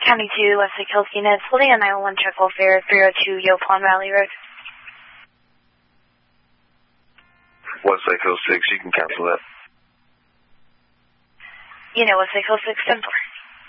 County 2, Westlake Hills units, holding a 911 check welfare, 302 Yopon Valley Road. Westlake Hills 6, you can cancel that. Unit Westlake Hills 6, 10-4.